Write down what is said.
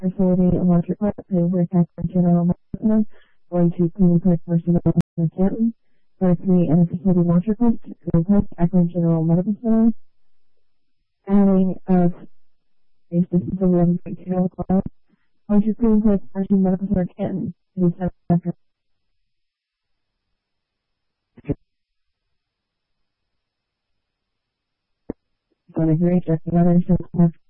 facility in Water Park to with Akron General Medical Center, going to Cleveland Clinic Mercy Medical Center Canton, going to be in a facility Water Park, Cleveland Clinic, Akron General Medical Center, adding of space distance of 11.2 o'clock, going to Cleveland Clinic Mercy Medical Center Canton, to be 7 after. Going to agree, just another 7 after.